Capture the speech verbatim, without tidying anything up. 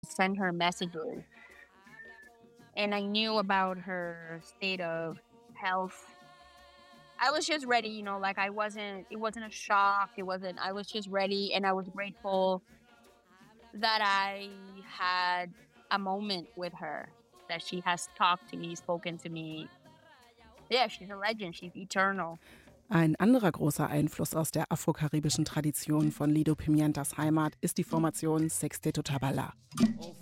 send her messages. And I knew about her state of health. I was just ready, you know, like I wasn't, it wasn't a shock. It wasn't, I was just ready and I was grateful that I had a moment with her, that she has talked to me, spoken to me. Yeah, she's a legend. She's eternal. Ein anderer großer Einfluss aus der afrokaribischen Tradition von Lido Pimientas Heimat ist die Formation Sexteto Tabala.